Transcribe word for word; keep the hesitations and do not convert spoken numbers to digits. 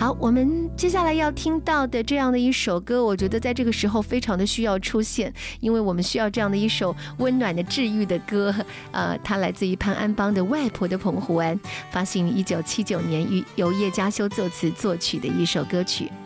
好，我们接下来要听到的这样的一首歌，我觉得在这个时候非常的需要出现，因为我们需要这样的一首温暖的治愈的歌。呃，它来自于潘安邦的《外婆的澎湖湾》，发行于一九七九年，由叶嘉修作词作曲的一首歌曲。